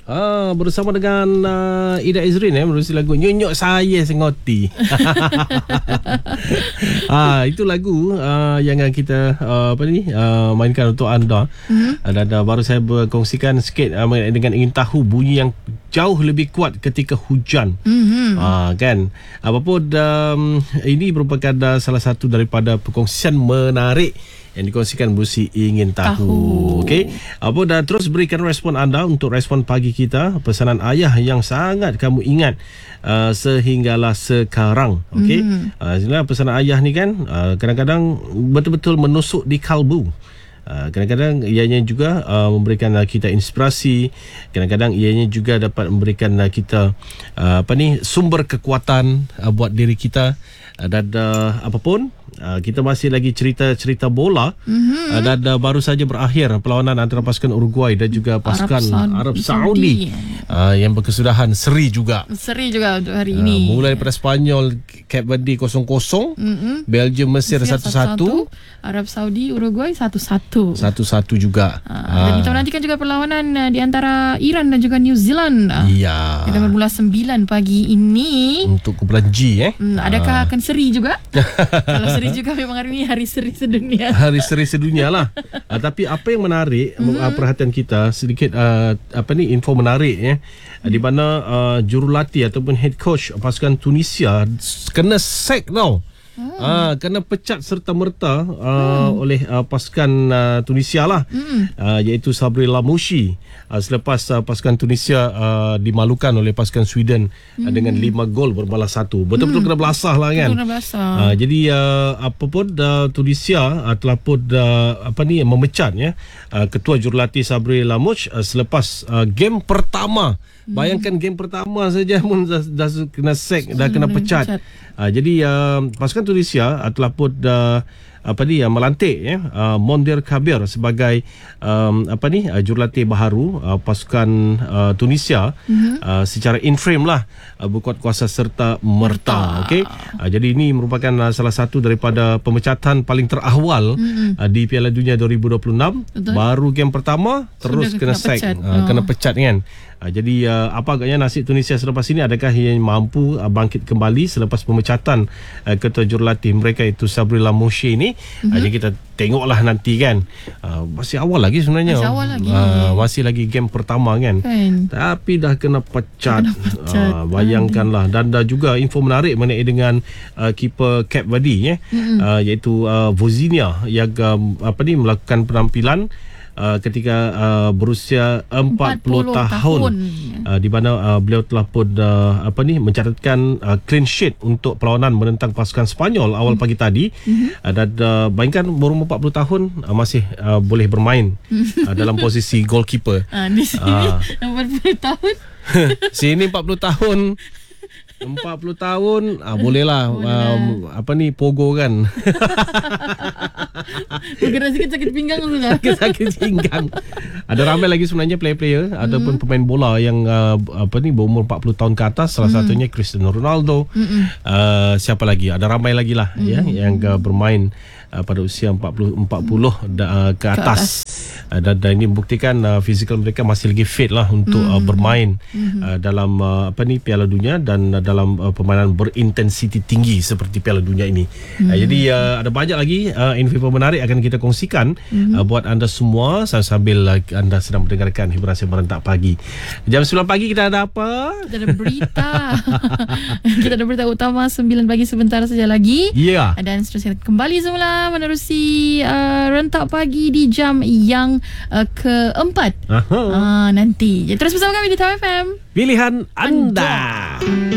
Bersama dengan Ida Izrin menerusi lagu Nyonyok Saya Sengoti. Itu lagu yang kita mainkan untuk anda. Dan baru saya berkongsikan sikit dengan ingin tahu bunyi yang jauh lebih kuat ketika hujan. Kan. Apapun ini merupakan salah satu daripada perkongsian menarik yang dikongsikan Busi Ingin Tahu. Okey. Dan terus berikan respon anda untuk respon pagi kita, pesanan ayah yang sangat kamu ingat sehinggalah sekarang. Okey. Sebenarnya pesanan ayah ni kan kadang-kadang betul-betul menusuk di kalbu. Kadang-kadang ianya juga memberikan kita inspirasi. Kadang-kadang ianya juga dapat memberikan kita sumber kekuatan buat diri kita. Dan apapun, kita masih lagi cerita bola. Dan baru saja berakhir perlawanan antara pasukan Uruguay dan juga pasukan Arab Saudi yang berkesudahan seri juga untuk hari ini. Mulai daripada Spanyol Cape Verde 0-0, Belgium Mesir 1-1, Arab Saudi Uruguay 1-1 juga. Dan kita menantikan juga perlawanan di antara Iran dan juga New Zealand. Iya. Kita bermula 9 pagi ini untuk kumpulan G. Adakah akan seri juga? Kalau seri juga, memang hari ini hari seri sedunia. Hari seri sedunia lah. Tapi apa yang menarik perhatian kita sedikit info menarik di mana jurulatih ataupun head coach pasukan Tunisia kena sack tau. Kena pecat serta-merta oleh pasukan Tunisia lah, iaitu Sabri Lamouchi, selepas pasukan Tunisia dimalukan oleh pasukan Sweden dengan 5 gol berbalas 1. Betul-betul kena belasah lah kan. Jadi apapun Tunisia telah pun memecat ketua jurulatih Sabri Lamouchi selepas game pertama. Bayangkan game pertama saja pun dah kena sack, dah kena pecat. Jadi pasukan Tunisia telah pun melantik Mondir Kabir sebagai jurulatih baharu pasukan Tunisia secara interim lah, berkuat kuasa serta merta. Okey. Jadi ini merupakan salah satu daripada pemecatan paling terawal di Piala Dunia 2026. Betul. Baru game pertama terus kena sack, kena pecat kan. Jadi apa agaknya nasib Tunisia selepas ini? Adakah ia mampu bangkit kembali selepas pemecatan ketua jurulatih mereka itu Sabri Lamouchi ini? Jadi kita tengoklah nanti kan. Masih awal lagi sebenarnya. Masih lagi game pertama kan. Tapi dah kena pecat. Bayangkanlah. Dan dah juga info menarik mengenai dengan keeper Cape Verde iaitu Vozinha yang melakukan penampilan ketika berusia 40 tahun. Di mana beliau telah pun mencatatkan clean sheet untuk perlawanan menentang pasukan Spanyol awal pagi tadi. Dan bayangkan berumur 40 tahun masih boleh bermain dalam posisi goalkeeper. Di sini 40 tahun. Sini 40 tahun. 40 tahun bolehlah pogo kan. Bergerak sikit sakit pinggang sudah. Sakit pinggang. Ada ramai lagi sebenarnya player-player ataupun pemain bola yang berumur 40 tahun ke atas. Salah satunya Cristiano Ronaldo. Siapa lagi? Ada ramai lagi lah yang bermain pada usia 40 ke atas. Dan ini membuktikan fizikal mereka masih lagi fit lah untuk bermain dalam Piala Dunia dan dalam permainan berintensiti tinggi seperti Piala Dunia ini. Jadi ada banyak lagi info menarik akan kita kongsikan buat anda semua sambil anda sedang mendengarkan Hiburan Serentak Pagi. Jam 9 pagi kita ada apa? Kita ada berita. Kita ada berita utama 9 pagi sebentar saja lagi. Dan seterusnya kembali semula menerusi Rentak Pagi di jam yang keempat nanti. Jadi terus bersama kami di Tau FM. Pilihan anda.